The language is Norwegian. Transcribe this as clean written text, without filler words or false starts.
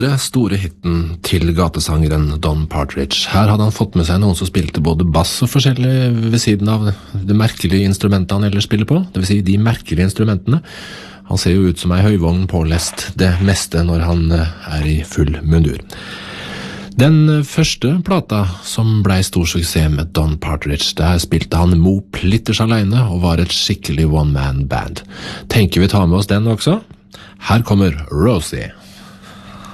Den store hitten til gatesangeren Don Partridge. Her hadde han fått med seg noen som spilte både bass og forskjellig ved siden av det merkelige instrumentet han ellers spiller på, det vil si de merkelige instrumentene. Han ser jo ut som ei høyvogn pålest det meste når han er i full mundur. Den første plata som ble stor suksess med Don Partridge, der spilte han Mo Plitters alene og var et skikkelig one-man band. Tenker vi tar med oss den også? Her kommer Rosie.